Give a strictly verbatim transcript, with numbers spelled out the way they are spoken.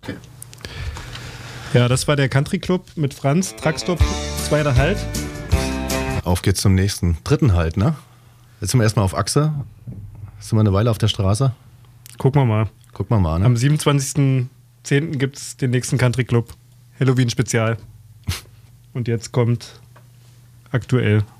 Ja, das war der Country Club mit Franz, Truckstop, zweiter Halt. Auf geht's zum nächsten. Dritten Halt, ne? Jetzt sind wir erstmal auf Achse. Sind wir eine Weile auf der Straße? Gucken wir mal. Gucken wir mal, ne? Am siebenundzwanzigsten zehnten gibt es den nächsten Country Club. Halloween-Spezial. Und jetzt kommt aktuell